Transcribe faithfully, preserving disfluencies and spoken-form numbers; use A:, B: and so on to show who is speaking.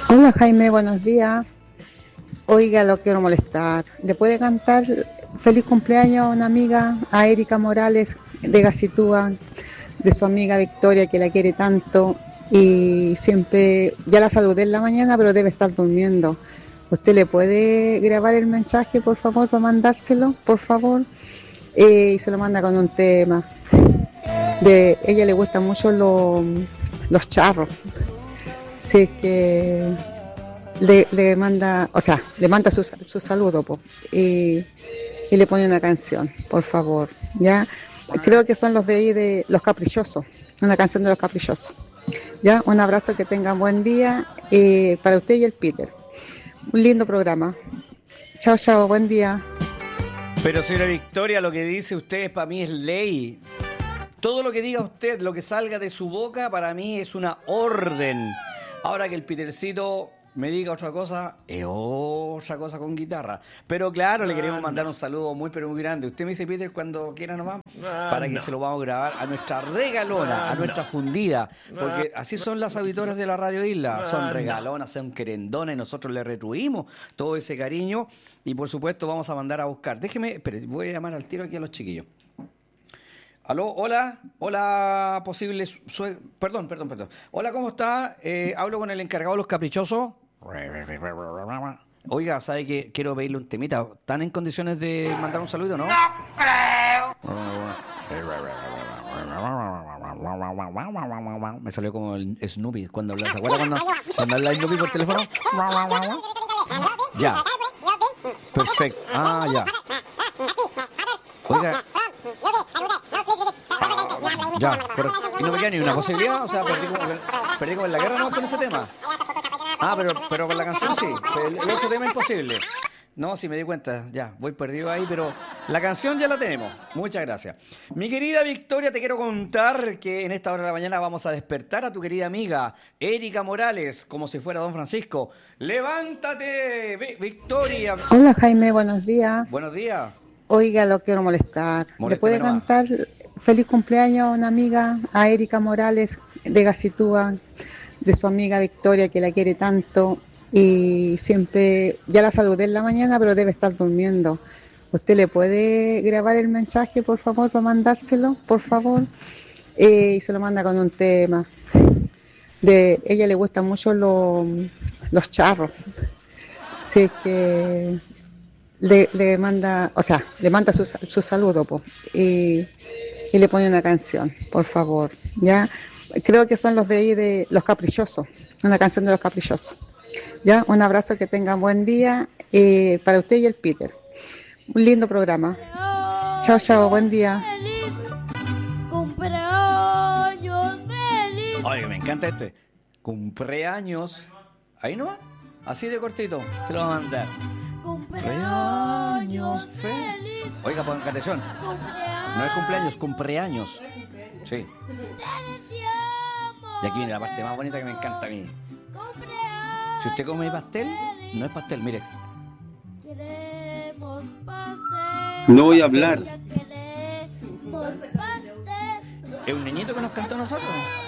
A: Hola Jaime, buenos días. Oiga, lo quiero molestar. ¿Le puede cantar feliz cumpleaños a una amiga, a Erika Morales de Gacitúa, de su amiga Victoria, que la quiere tanto? Y siempre, ya la saludé en la mañana, pero debe estar durmiendo. ¿Usted le puede grabar el mensaje, por favor, para mandárselo, por favor? Eh, y se lo manda con un tema. De ella le gustan mucho los, los charros. Si es que le, le manda, o sea, le manda su, su saludo, po, y, y le pone una canción, por favor. Ya, creo que son los de ahí de Los Caprichosos, una canción de Los Caprichosos. Ya, un abrazo, que tengan buen día, eh, para usted y el Peter. Un lindo programa. Chao, chao, buen día.
B: Pero señora Victoria, lo que dice usted para mí es ley. Todo lo que diga usted, lo que salga de su boca, para mí es una orden. Ahora que el Petercito me diga otra cosa, es otra cosa con guitarra. Pero claro, le queremos mandar un saludo muy, pero muy grande. Usted me dice, Peter, cuando quiera nomás, para que no. se lo vamos a grabar a nuestra regalona, a nuestra fundida. Porque así son las auditoras de la Radio Isla. Son regalonas, son querendonas, y nosotros le retribuimos todo ese cariño. Y por supuesto vamos a mandar a buscar. Déjeme, espere, voy a llamar al tiro aquí a los chiquillos. Aló, hola, hola, posible, sue- perdón, perdón, perdón. Hola, ¿cómo está? Eh, hablo con el encargado de Los Caprichosos. Oiga, ¿sabe que quiero pedirle un temita? ¿Están en condiciones de mandar un saludo, no? No creo. Me salió como el Snoopy cuando habla. ¿Se acuerda cuando, cuando habla Snoopy por teléfono? Ya. Perfecto. Ah, ya. Oiga. Ya, pero y no me queda ni una posibilidad, o sea, perdí como, perdí como en la guerra, no, con ese tema. Ah, pero, pero con la canción sí, el, el otro tema es imposible. No, sí me di cuenta, ya, voy perdido ahí, pero la canción ya la tenemos. Muchas gracias. Mi querida Victoria, te quiero contar que en esta hora de la mañana vamos a despertar a tu querida amiga Erika Morales, como si fuera Don Francisco. ¡Levántate, Vi- Victoria!
A: Hola Jaime, buenos días.
B: Buenos días.
A: Oiga, lo quiero molestar. ¿Le puede
B: Molésteme nomás.
A: cantar feliz cumpleaños a una amiga, a Erika Morales de Gacitúa, de su amiga Victoria, que la quiere tanto? Y siempre, ya la saludé en la mañana, pero debe estar durmiendo. ¿Usted le puede grabar el mensaje, por favor, para mandárselo, por favor? Eh, y se lo manda con un tema. De ella le gustan mucho los, los charros. Si es que le, le manda, o sea, le manda su, su saludo, po, y, y le pone una canción, por favor. Ya, creo que son los de ahí de Los Caprichosos, una canción de Los Caprichosos. Ya, un abrazo, que tengan buen día, eh, para usted y el Peter. Un lindo programa. Chao, chao, buen día.
C: Cumpleaños feliz.
B: Oye, me encanta este. Cumpleaños. Ahí no va. Así de cortito. Se lo va a mandar. Cumpleaños feliz. Oiga, pongan atención. No es cumpleaños, cumpleaños. Sí. Y aquí viene la parte más bonita que me encanta a mí. Si usted come pastel, no es pastel, mire.
D: No voy a hablar.
B: Es un niñito que nos cantó a nosotros.